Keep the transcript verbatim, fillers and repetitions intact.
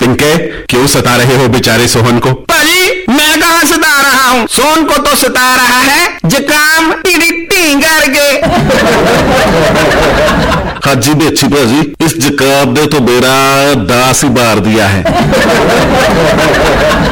पिंके, क्यों सता रहे हो बेचारे सोहन को? पाजी मैं कहाँ सता रहा हूँ, सोहन को तो सता रहा है जुकाम करके। हाजी भी अच्छी भाजी, इस जुकाम ने तो मेरा दास ही मार दिया है।